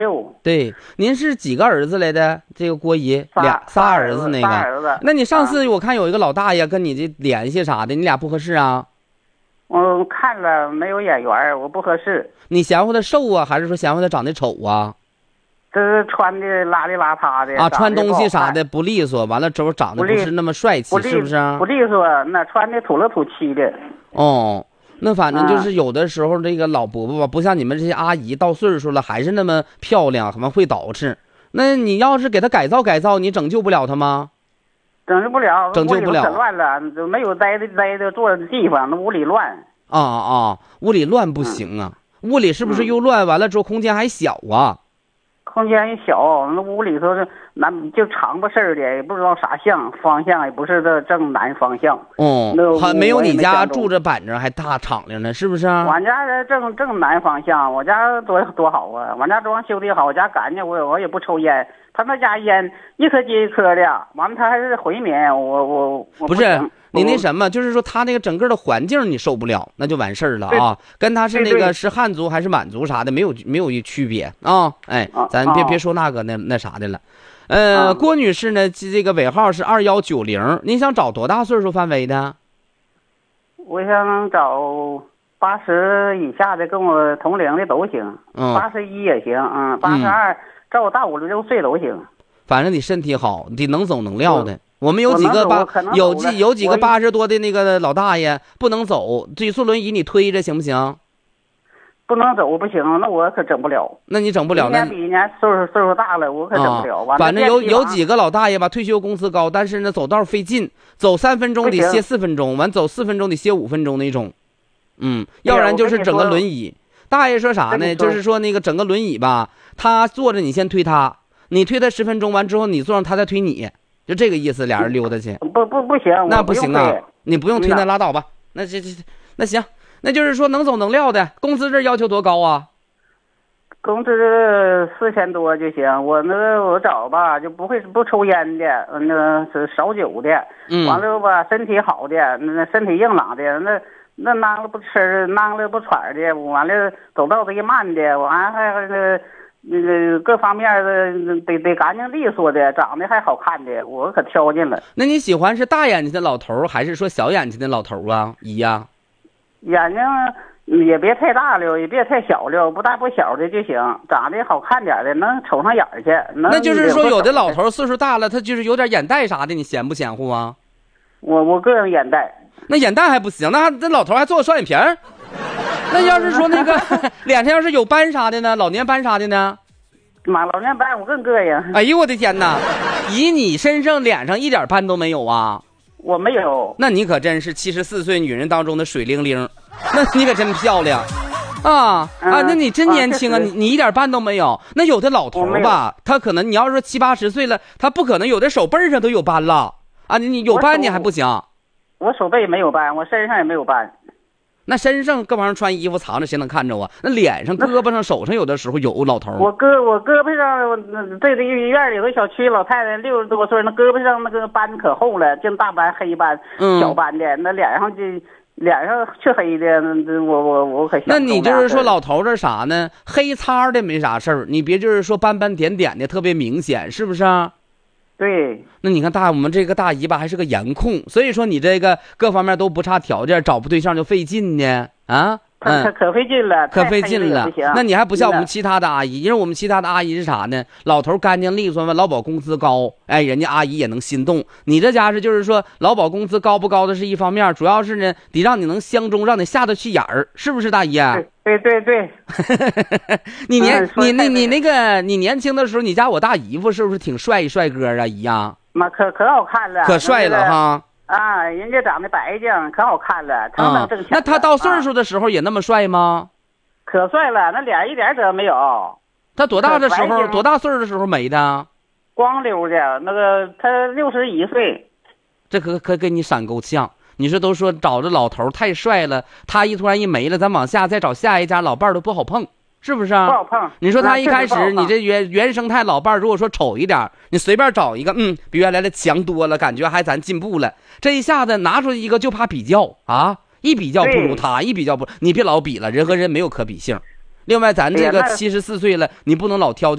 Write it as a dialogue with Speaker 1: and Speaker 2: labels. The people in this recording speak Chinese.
Speaker 1: 6。
Speaker 2: 对，您是几个儿子来的？这个郭姨仨儿子那个。
Speaker 1: 仨儿子。
Speaker 2: 那你上次我看有一个老大爷跟你这联系啥的，你俩不合适啊？
Speaker 1: 我看了没有眼缘，我不合适。
Speaker 2: 你嫌乎他瘦啊，还是说嫌乎他长得丑啊？
Speaker 1: 这是穿的邋里邋遢的
Speaker 2: 啊，穿东西啥的不利索，完了之后长得不是那么帅气，是不是？
Speaker 1: 不利索，那穿的土了土气的。
Speaker 2: 哦，那反正就是有的时候这个老伯伯吧，不像你们这些阿姨到岁数了还是那么漂亮，还会捯饬。那你要是给他改造改造，你拯救不了他吗？
Speaker 1: 拯救不了，
Speaker 2: 拯救不了，
Speaker 1: 可乱了，没有待的坐的地方，那屋里乱。
Speaker 2: 屋里乱不行啊，屋里是不是又乱？完了之后空间还小啊？
Speaker 1: 空间也小，那屋里头是就长不事儿的，也不知道啥方向也不是这正南方向。
Speaker 2: 还没有你家住着板正还大敞亮呢，是不是啊？
Speaker 1: 俺家正南方向，我家多好啊！俺家装修的好，我家干净，我也不抽烟。他那家烟一颗接一颗的，完了他还是回民，我
Speaker 2: 不是你那什么，就是说他那个整个的环境你受不了，那就完事儿了啊。跟他是那个是汉族还是满族啥的没有区别啊。哎，咱别说那个那啥的了。郭女士呢，这个尾号是2190，您想找多大岁数范围的？
Speaker 1: 我想找80以下的，跟我同龄的都行，81也行，82。照我大5、6岁都行，
Speaker 2: 反正你身体好，你能走能撂的。我们有几个有几个80多的那个老大爷不能走，推速轮椅你推着行不行？
Speaker 1: 不能走不行，那我可整不了。
Speaker 2: 那你整不了，
Speaker 1: 一年比一年岁数大了，我可整不了。
Speaker 2: 反正有几个老大爷吧，退休工资高，但是呢走道费劲，走3分钟得歇4分钟，完走4分钟得歇5分钟那种。要不然就是整个轮椅。大爷说啥呢？就是说那个整个轮椅吧，他坐着你先推他，你推他10分钟，完之后你坐上他再推你，就这个意思，俩人溜达去。
Speaker 1: 不行，
Speaker 2: 那不行啊！你不用推那拉倒吧。那行，那就是说能走能撂的。工资这要求多高啊？
Speaker 1: 工资4000多就行。我找吧就不抽烟的，是少酒的，完了吧身体好的，那身体硬朗的那囔了不吃，囔了不喘的，完了走道贼慢的，完还那个各方面的得干净利索的，长得还好看的，我可挑尽了。
Speaker 2: 那你喜欢是大眼睛的老头还是说小眼睛的老头啊？姨呀，
Speaker 1: 眼睛也别太大了，也别太小了，不大不小的就行，长得好看点的，能瞅上眼去。
Speaker 2: 那就是说有的老头岁数大了，他就是有点眼袋啥的，你嫌不嫌乎啊？
Speaker 1: 我个人眼袋。
Speaker 2: 那眼袋还不行，那老头还做个双眼皮儿。那要是说那个脸上要是有斑啥的呢，老年斑啥的呢？
Speaker 1: 老年斑我更膈应。
Speaker 2: 哎呦我的天哪！以你身上脸上一点斑都没有啊？
Speaker 1: 我没有。
Speaker 2: 那你可真是74岁女人当中的水灵灵，那你可真漂亮啊！那你真年轻啊！你一点斑都没有。那有的老头吧，他可能你要是说70、80岁了，他不可能有的手背上都有斑了啊！你有斑你还不行。
Speaker 1: 我手背没有斑，我身上也没有斑。
Speaker 2: 那身上搁旁穿衣服藏着，谁能看着啊？那脸上、胳膊上、手上有的时候有老头。
Speaker 1: 我胳膊上，这个院里有个小区老太太60多岁，那胳膊上那个斑可厚了，净大斑、黑斑、小斑的，那脸上黢黑的，我可想。
Speaker 2: 那你就是说老头这啥呢？黑擦的没啥事儿，你别就是说斑斑点点的特别明显，是不是啊？
Speaker 1: 对，
Speaker 2: 那你看我们这个大姨吧还是个颜控，所以说你这个各方面都不差条件，找不对象就费劲呢啊。
Speaker 1: 可费劲了，
Speaker 2: 可费劲了。那你还不像我们其他的阿姨，因为我们其他的阿姨是啥呢？老头干净利索嘛，劳保工资高，哎，人家阿姨也能心动。你这家是就是说劳保工资高不高的是一方面，主要是呢得让你能相中，让你下得去眼儿，是不是大姨啊？
Speaker 1: 对。
Speaker 2: 你年轻的时候，你家我大姨夫是不是挺帅哥啊？姨呀，
Speaker 1: 妈可好看了，
Speaker 2: 可帅了哈。
Speaker 1: 啊，人家长得白净，可好看了，腾腾正强。
Speaker 2: 那他到岁数的时候也那么帅吗？
Speaker 1: 可帅了，那脸一点褶没有。
Speaker 2: 他多大岁数的时候没的？
Speaker 1: 光溜的，那个他61岁。
Speaker 2: 这可给你闪够呛。你说都说找着老头太帅了，他突然没了，咱往下再找下一家老伴都不好碰。是不是啊？
Speaker 1: 不好碰。
Speaker 2: 你说他一开始你这原生态老伴如果说丑一点，你随便找一个，比原来的强多了，感觉还咱进步了。这一下子拿出一个就怕比较啊，一比较不如他，一比较不，你别老比了，人和人没有可比性。 另外，咱这个
Speaker 1: 哎呀那
Speaker 2: 74岁了，你不能老挑。